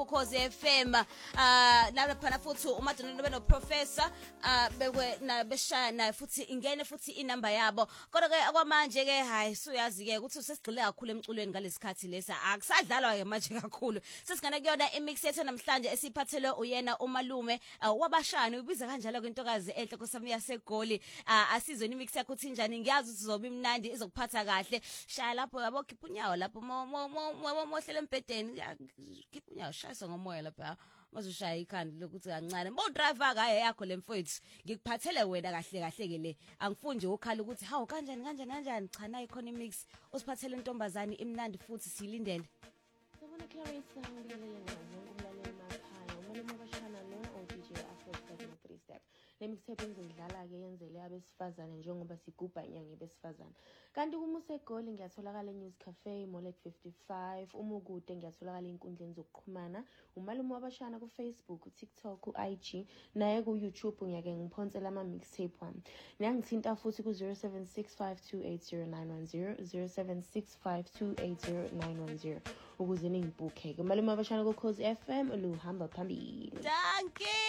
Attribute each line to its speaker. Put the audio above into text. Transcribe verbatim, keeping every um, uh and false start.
Speaker 1: Ukhozi F M ah lapha futhi umadonana beno professor ah bekwe na beshaya na futhi ingene futhi inamba yabo kodwa ke akwamanje ke hayi suyazi ke ukuthi usesigcile kakhulu emculweni ngalesikhathi lesa akusadlalwa ke manje kakhulu sesingane kuyona imix yethu namhlanje esiphathelwe uyena umalume wabashani ubiza kanjalo kwintokazi enhle kosami yaseGoli asizwe imix yakho uthi njani ngiyazi ukuthi uzoba imnandi izokuphatha kahle shaya lapho yabo khipha unyawo lapho mohlele embedeni khipha unyawo shayisa ngomoya lapha mazushaya ikhanda lokuthi kancane bo driver kaye yakho lemfowethu ngikuphathele wena kahle kahle ke le angifuni nje ukhala ukuthi hawu kanjani kanjani kanjani cha na ikhona imix usiphathele intombazane imnandi futhi silindele
Speaker 2: Sabona Clarissa ngilele ngomlaleli emakhaya umalume wabashana lo O D J Afro thirty-three step le mixtape engizidlala ke yenzele abesifazane njengoba sigubha inyanga yabesifazane kanti kumuse eGoli ngiyatholakala eNews Cafe Molet fifty-five uma ukude ngiyatholakala inkundleni zokuxhumana umalume wabashana ku Facebook TikTok ku I G naye ku YouTube ngiyake ngiphonsela ama mixtape wami niyangithinta futhi ku zero seven six five two eight zero nine one zero zero seven six five two eight zero nine one zero ukuze ningibhuke umalume wabashana ku Ukhozi F M luhamba phambili
Speaker 1: Danke